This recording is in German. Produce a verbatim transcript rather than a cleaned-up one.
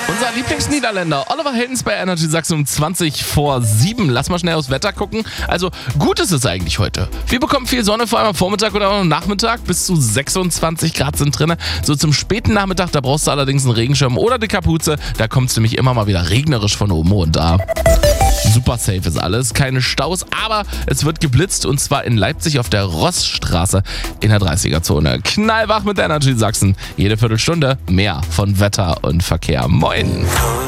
Unser Lieblingsniederländer Oliver Heldens bei Energy Sachsen um zwanzig vor sieben. Lass mal schnell aufs Wetter gucken. Also gut ist es eigentlich heute. Wir bekommen viel Sonne, vor allem am Vormittag oder am Nachmittag. Bis zu sechsundzwanzig Grad sind drin. So zum späten Nachmittag, da brauchst du allerdings einen Regenschirm oder die Kapuze. Da kommt es nämlich immer mal wieder regnerisch von oben runter. Super safe ist alles, keine Staus, aber es wird geblitzt und zwar in Leipzig auf der Rossstraße in der dreißiger-Zone. Knallwach mit Energy Sachsen. Jede Viertelstunde mehr von Wetter und Verkehr. Moin!